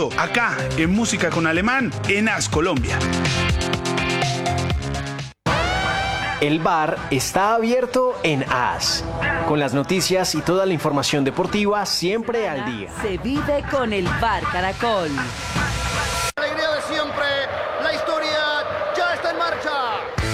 todo acá en Música con Alemán en AS Colombia. El bar está abierto en AS, con las noticias y toda la información deportiva siempre al día. Se vive con el Bar Caracol. Alegría de siempre.